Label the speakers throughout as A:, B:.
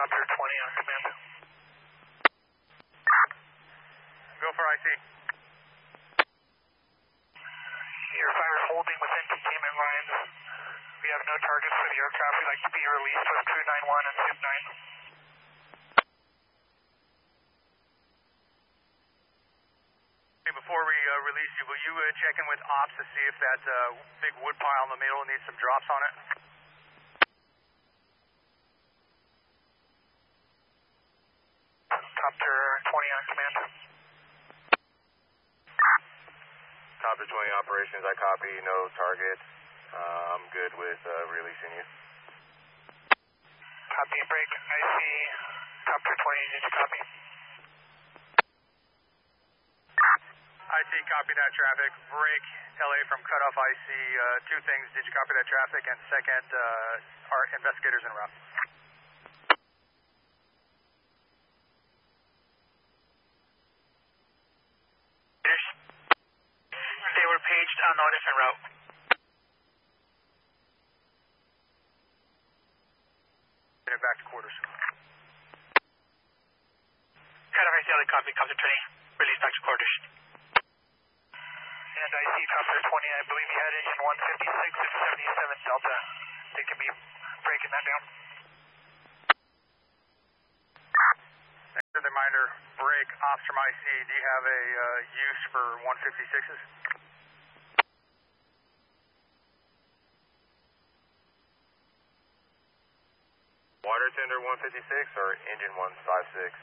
A: Helicopter 20 on command.
B: Go for IC.
A: Your fire is holding within containment lines. We have no targets for the aircraft. We'd like to be released with crew 91 and SIP 9.
B: Okay, before we release you, will you check in with ops to see if that big wood pile in the middle needs some drops on it?
A: Copter 20 on command.
C: Copter 20 operations, I copy, no targets. I'm good with releasing you.
A: Copy, break, IC, Copter 20, did you copy?
B: IC, copy that traffic. Break, LA from cutoff IC. Two things, did you copy that traffic? And second, are investigators en route?
A: They were paged on a different route.
B: Get it back to quarters.
A: Cutoff IC, LA copy, Copter 20, release back to quarters. And IC, Copter 20, I believe you had engine 156 at 77 Delta. They could be breaking that down.
B: Next reminder, break, ops from IC, do you have a use for 156s?
C: Water tender 156 or engine 156?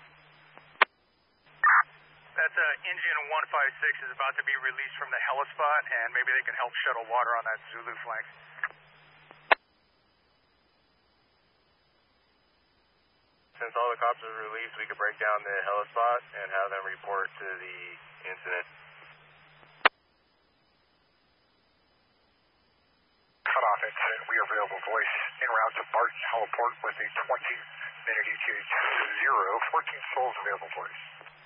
B: That's engine 156 is about to be released from the helispot, and maybe they can help shuttle water on that Zulu flank.
C: Since all the cops are released, we could break down the helispot and have them report to the incident.
A: Cutoff incident, we are available voice en route to Barton Heliport with a 20-minute ETA 0, 14 souls available voice.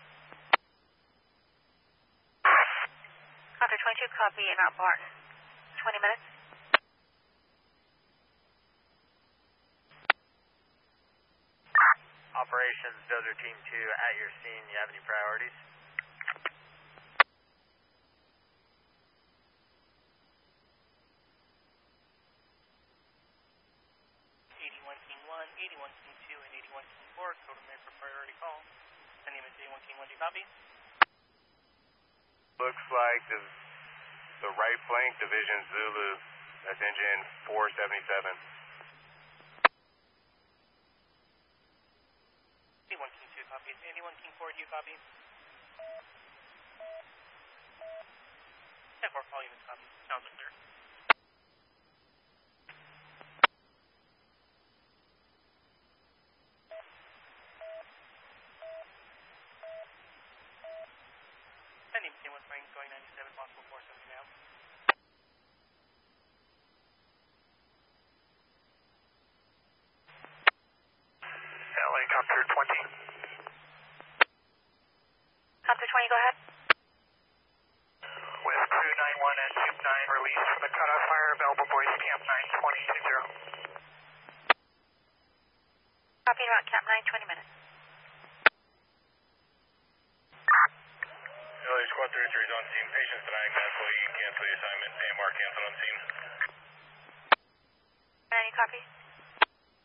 D: Copter 22, copy en route Barton. 20 minutes.
E: Operations, Dozer Team 2 at your scene. You have any priorities?
F: King 1, 81 King 2, and 81 King 4, total made for priority call. My name is 81 King 1, do you copy?
C: Looks like the right flank, Division Zulu, that's engine 477.
F: 81 King 2 copies. 81 King 4, do you copy? 10-4, call units copy. Sounds are clear. Pending King 1 frame going 97, possible 470 now.
A: LA Copter 20.
D: Copter 20, go ahead.
A: With crew 91 and SIP 9 released from the cutoff fire, available voice Camp 9 20 to 0.
D: Copy en route Camp 9, 20 minutes.
C: LA Squad 33 is on scene. Patients denying medical. You can cancel the assignment. AMR cancel on scene.
D: 90, copy.